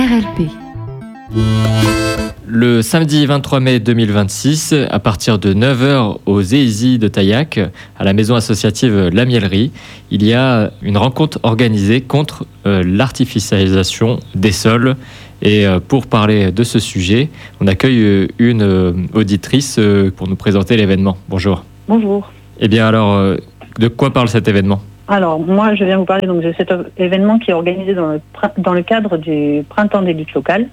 RLP. Le samedi 23 mai 2026, à partir de 9h au ZEISI de Taillac, à la maison associative La Mielerie, il y a une rencontre organisée contre l'artificialisation des sols. Et pour parler de ce sujet, on accueille une auditrice pour nous présenter l'événement. Bonjour. Bonjour. Eh bien alors, de quoi parle cet événement ? Alors, moi, je viens vous parler donc, de cet événement qui est organisé dans le cadre du Printemps des luttes locales.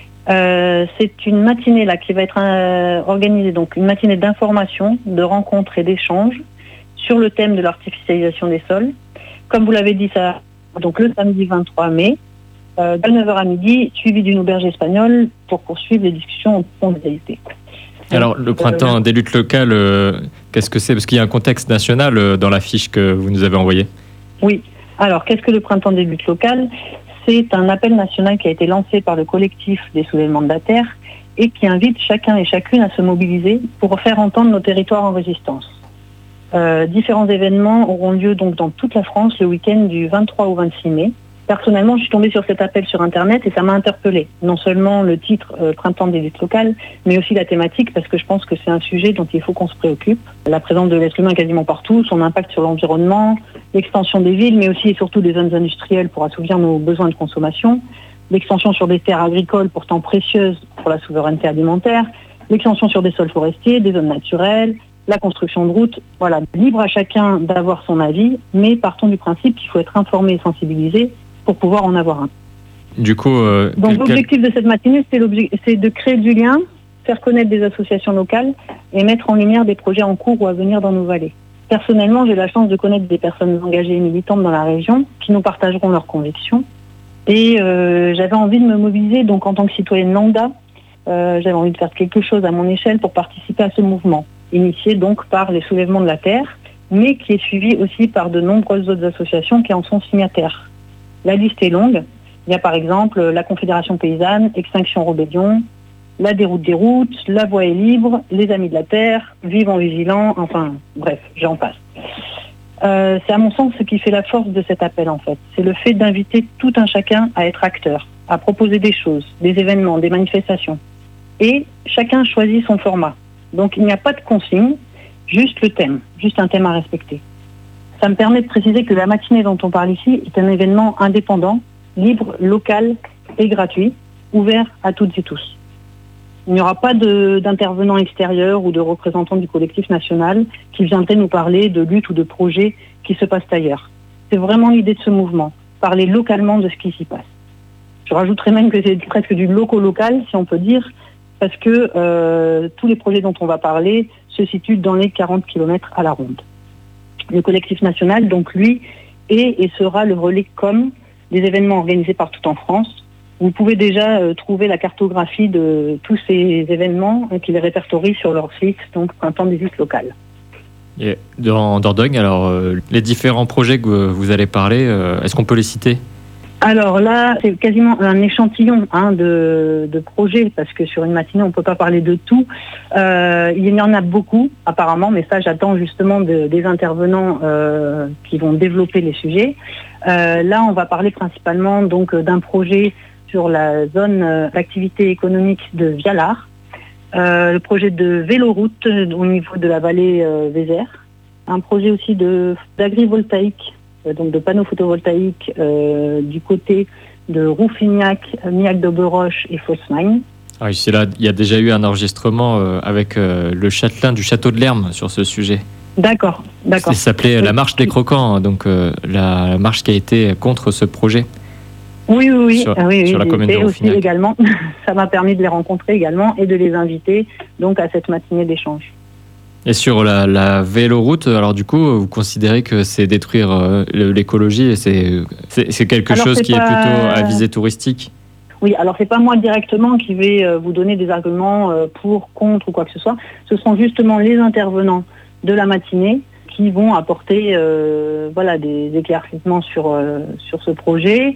C'est une matinée là qui va être organisée, donc une matinée d'information, de rencontres et d'échanges sur le thème de l'artificialisation des sols. Comme vous l'avez dit, ça donc le samedi 23 mai, de 9h à midi, suivi d'une auberge espagnole pour poursuivre les discussions en convivialité. Alors, le Printemps des luttes locales, qu'est-ce que c'est ? Parce qu'il y a un contexte national dans la fiche que vous nous avez envoyée. Oui. Alors, qu'est-ce que le Printemps des luttes locales ? C'est un appel national qui a été lancé par le collectif des soulèvements de la Terre et qui invite chacun et chacune à se mobiliser pour faire entendre nos territoires en résistance. Différents événements auront lieu donc dans toute la France le week-end du 23 au 26 mai. Personnellement, je suis tombée sur cet appel sur Internet et ça m'a interpellée. Non seulement le titre Printemps des luttes locales, mais aussi la thématique, parce que je pense que c'est un sujet dont il faut qu'on se préoccupe. La présence de l'être humain quasiment partout, son impact sur l'environnement, l'extension des villes, mais aussi et surtout des zones industrielles pour assouvir nos besoins de consommation, l'extension sur des terres agricoles pourtant précieuses pour la souveraineté alimentaire, l'extension sur des sols forestiers, des zones naturelles, la construction de routes. Voilà, libre à chacun d'avoir son avis, mais partons du principe qu'il faut être informé et sensibilisé pour pouvoir en avoir un. Du coup, donc l'objectif de cette matinée, c'est de créer du lien, faire connaître des associations locales et mettre en lumière des projets en cours ou à venir dans nos vallées. Personnellement, j'ai la chance de connaître des personnes engagées et militantes dans la région qui nous partageront leurs convictions. Et j'avais envie de me mobiliser donc en tant que citoyenne lambda. J'avais envie de faire quelque chose à mon échelle pour participer à ce mouvement, initié donc par les soulèvements de la Terre, mais qui est suivi aussi par de nombreuses autres associations qui en sont signataires. La liste est longue. Il y a par exemple la Confédération Paysanne, Extinction Rebellion, la Déroute des routes, La Voix est libre, les Amis de la Terre, Vivants vigilants, enfin bref, j'en passe. C'est à mon sens ce qui fait la force de cet appel en fait. C'est le fait d'inviter tout un chacun à être acteur, à proposer des choses, des événements, des manifestations. Et chacun choisit son format. Donc il n'y a pas de consigne, juste le thème, juste un thème à respecter. Ça me permet de préciser que la matinée dont on parle ici est un événement indépendant, libre, local et gratuit, ouvert à toutes et tous. Il n'y aura pas d'intervenants extérieurs ou de représentants du collectif national qui viendraient nous parler de lutte ou de projets qui se passent ailleurs. C'est vraiment l'idée de ce mouvement, parler localement de ce qui s'y passe. Je rajouterais même que c'est presque du loco-local, si on peut dire, parce que tous les projets dont on va parler se situent dans les 40 km à la ronde. Le collectif national, donc lui, est et sera le relais com des événements organisés partout en France. Vous pouvez déjà trouver la cartographie de tous ces événements qu'ils répertorient sur leur site, donc Printemps des luttes locales. Et dans Dordogne, alors les différents projets que vous allez parler, est-ce qu'on peut les citer ? Alors là, c'est quasiment un échantillon de projets, parce que sur une matinée, on ne peut pas parler de tout. Il y en a beaucoup, apparemment, mais ça, j'attends justement des intervenants qui vont développer les sujets. Là, on va parler principalement donc d'un projet sur la zone d'activité économique de Vialard, le projet de véloroute au niveau de la vallée Vézère, un projet aussi d'agrivoltaïque, donc de panneaux photovoltaïques du côté de Rouffignac, Miac d'Oberoche et Fosmagne. Ah, ici, là, il y a déjà eu un enregistrement avec le châtelain du château de Lerme sur ce sujet. D'accord. Ça s'appelait la marche des croquants, donc la marche qui a été contre ce projet. Oui. Sur la commune de Rouffignac. Aussi également, ça m'a permis de les rencontrer également et de les inviter donc à cette matinée d'échange. Et sur la véloroute, alors du coup, vous considérez que c'est détruire l'écologie et c'est quelque chose qui est plutôt à visée touristique ? Oui, alors c'est pas moi directement qui vais vous donner des arguments pour, contre ou quoi que ce soit. Ce sont justement les intervenants de la matinée qui vont apporter des éclaircissements sur ce projet.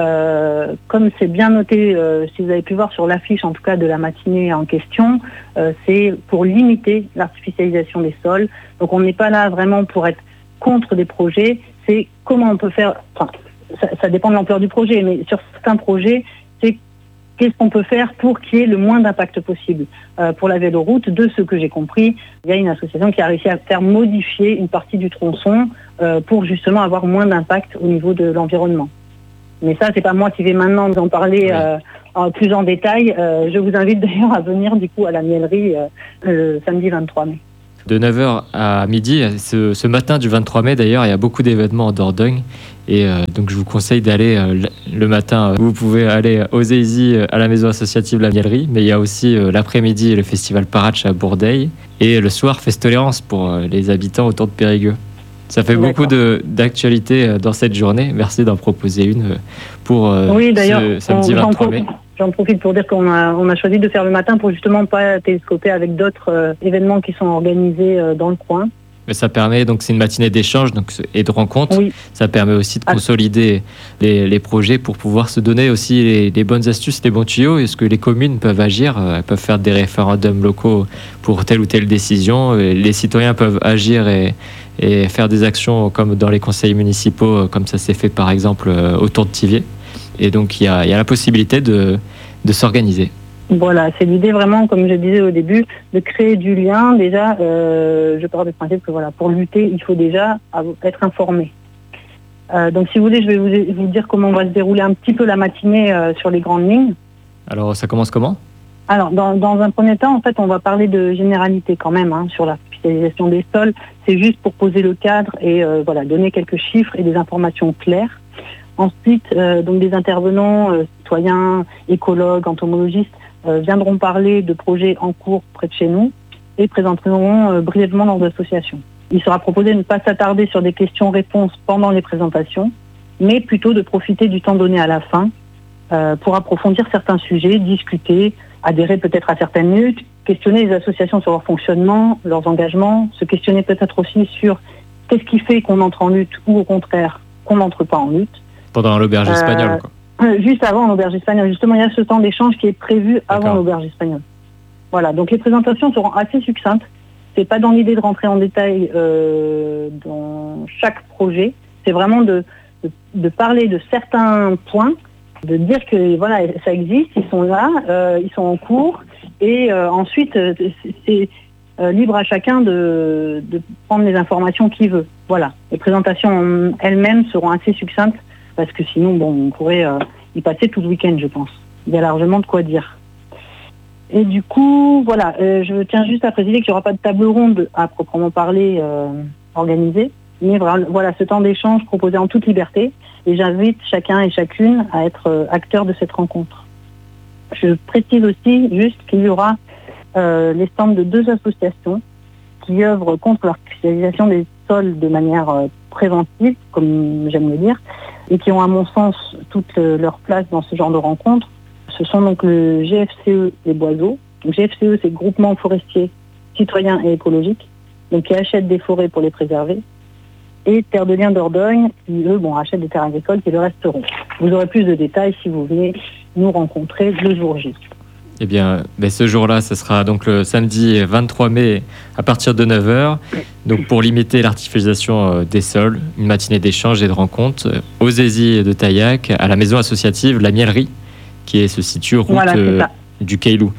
Comme c'est bien noté, si vous avez pu voir sur l'affiche en tout cas de la matinée en question, c'est pour limiter l'artificialisation des sols. Donc on n'est pas là vraiment pour être contre des projets, c'est comment on peut faire, ça dépend de l'ampleur du projet, mais sur certains projets, c'est qu'est-ce qu'on peut faire pour qu'il y ait le moins d'impact possible. Pour la véloroute, de ce que j'ai compris, il y a une association qui a réussi à faire modifier une partie du tronçon pour justement avoir moins d'impact au niveau de l'environnement. Mais ça, c'est pas moi qui vais maintenant vous en parler plus en détail. Je vous invite d'ailleurs à venir du coup à la miellerie le samedi 23 mai. De 9h à midi, ce matin du 23 mai d'ailleurs, il y a beaucoup d'événements en Dordogne. Et donc je vous conseille d'aller le matin. Vous pouvez aller aux EISI à la maison associative La Miellerie, mais il y a aussi l'après-midi le festival Paratch à Bourdeil et le soir Festolérance pour les habitants autour de Périgueux. Ça fait beaucoup d'actualités dans cette journée. Merci d'en proposer une pour ce samedi 23 mai. J'en profite pour dire qu'on a choisi de faire le matin pour justement pas télescoper avec d'autres événements qui sont organisés dans le coin. Mais ça permet, donc c'est une matinée d'échange et de rencontres. Oui. Ça permet aussi de consolider les projets pour pouvoir se donner aussi les bonnes astuces, les bons tuyaux. Est-ce que les communes peuvent agir? Elles peuvent faire des référendums locaux pour telle ou telle décision. Les citoyens peuvent agir et faire des actions comme dans les conseils municipaux, comme ça s'est fait par exemple autour de Thiviers. Et donc il y a la possibilité de s'organiser. Voilà, c'est l'idée vraiment, comme je disais au début, de créer du lien. Déjà, je pars du principe que pour lutter, il faut déjà être informé. Donc si vous voulez, je vais vous dire comment va se dérouler un petit peu la matinée sur les grandes lignes. Alors ça commence comment? Alors dans un premier temps, en fait, on va parler de généralité quand même sur la spécialisation des sols. C'est juste pour poser le cadre et donner quelques chiffres et des informations claires. Ensuite, donc des intervenants, citoyens, écologues, entomologistes, viendront parler de projets en cours près de chez nous et présenteront brièvement leurs associations. Il sera proposé de ne pas s'attarder sur des questions-réponses pendant les présentations, mais plutôt de profiter du temps donné à la fin pour approfondir certains sujets, discuter, adhérer peut-être à certaines luttes, questionner les associations sur leur fonctionnement, leurs engagements, se questionner peut-être aussi sur qu'est-ce qui fait qu'on entre en lutte ou au contraire qu'on n'entre pas en lutte. Pendant l'auberge espagnole, quoi. Juste avant l'auberge espagnole. Justement, il y a ce temps d'échange qui est prévu avant l'auberge espagnole. Voilà, donc les présentations seront assez succinctes. C'est pas dans l'idée de rentrer en détail dans chaque projet. C'est vraiment de parler de certains points, de dire que ça existe, ils sont là, ils sont en cours, et ensuite c'est libre à chacun de prendre les informations qu'il veut. Voilà, les présentations elles-mêmes seront assez succinctes. Parce que sinon, on pourrait y passer tout le week-end, je pense. Il y a largement de quoi dire. Et du coup, je tiens juste à préciser qu'il n'y aura pas de table ronde à proprement parler organisée, mais ce temps d'échange proposé en toute liberté, et j'invite chacun et chacune à être acteur de cette rencontre. Je précise aussi juste qu'il y aura les stands de 2 associations qui œuvrent contre l'artificialisation des sols de manière préventive, comme j'aime le dire, et qui ont à mon sens toute leur place dans ce genre de rencontres. Ce sont donc le GFCE et Boiseau. Donc GFCE, c'est Groupement Forestier Citoyen et Écologique, donc qui achète des forêts pour les préserver, et Terre de Liens Dordogne, qui eux achètent des terres agricoles qui le resteront. Vous aurez plus de détails si vous venez nous rencontrer le jour J. Eh bien, ce jour-là, ce sera donc le samedi 23 mai à partir de 9h. Donc, pour limiter l'artificialisation des sols, une matinée d'échange et de rencontres aux EISI de Taillac, à la maison associative La Miellerie, qui se situe route du Cailou.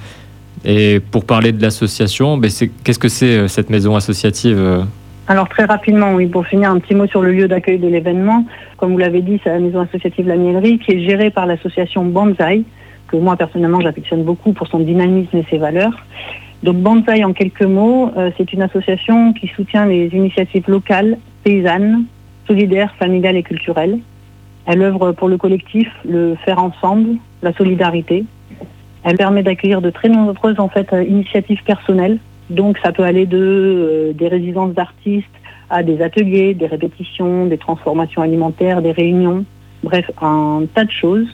Et pour parler de l'association, qu'est-ce que c'est cette maison associative? Alors très rapidement, pour finir, un petit mot sur le lieu d'accueil de l'événement. Comme vous l'avez dit, c'est la maison associative La Miellerie qui est gérée par l'association Banzai, que moi personnellement j'affectionne beaucoup pour son dynamisme et ses valeurs. Donc Banzai, en quelques mots, c'est une association qui soutient les initiatives locales, paysannes, solidaires, familiales et culturelles. Elle œuvre pour le collectif, le faire ensemble, la solidarité. Elle permet d'accueillir de très nombreuses initiatives personnelles. Donc ça peut aller des résidences d'artistes à des ateliers, des répétitions, des transformations alimentaires, des réunions, bref, un tas de choses.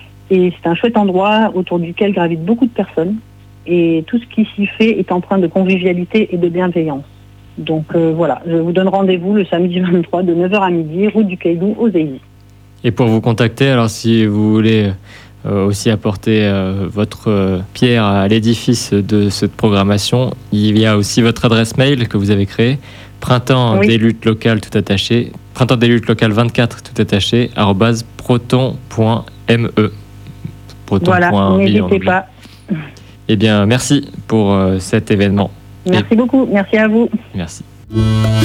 Et c'est un chouette endroit autour duquel gravitent beaucoup de personnes. Et tout ce qui s'y fait est empreint de convivialité et de bienveillance. Donc je vous donne rendez-vous le samedi 23 de 9h à midi, route du Cailou aux EISI. Et pour vous contacter, alors si vous voulez aussi apporter votre pierre à l'édifice de cette programmation, il y a aussi votre adresse mail que vous avez créée, printemps des luttes locales tout attaché, printemps des luttes locales 24 tout attaché, @proton.me. Voilà, n'hésitez pas. Eh bien, merci pour cet événement. Merci beaucoup, merci à vous. Merci.